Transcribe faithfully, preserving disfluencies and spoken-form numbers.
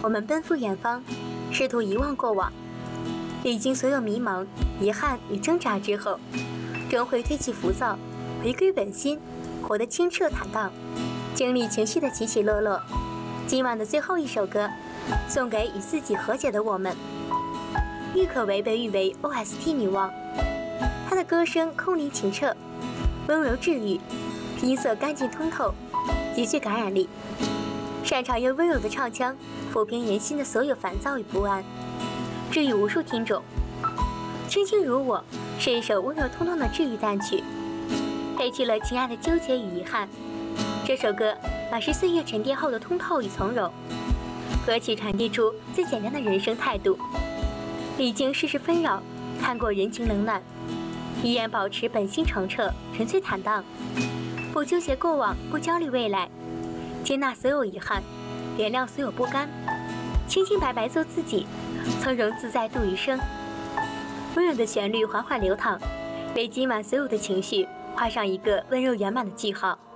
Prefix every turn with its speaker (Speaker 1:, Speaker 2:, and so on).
Speaker 1: 我们奔赴远方，试图遗忘过往。历经所有迷茫、遗憾与挣扎之后，终会褪去浮躁，回归本心，活得清澈坦荡，经历情绪的起起落落。今晚的最后一首歌，送给与自己和解的我们。郁可唯被誉为 O S T 女王，她的歌声空灵清澈，温柔治愈，音色干净通透，极具感染力，擅长用温柔的唱腔抚平人心的所有烦躁与不安，治愈无数听众。轻轻如我是一首温柔通透的治愈单曲，褪去了情爱的纠结与遗憾。这首歌满是岁月沉淀后的通透与从容，歌曲传递出最简单的人生态度，历经世事纷扰，看过人情冷暖，依然保持本心澄澈，纯粹坦荡，不纠结过往，不焦虑未来，接纳所有遗憾，原谅所有不甘，清清白白做自己，从容自在度余生。温柔的旋律缓缓流淌，为今晚所有的情绪画上一个温柔圆满的句号。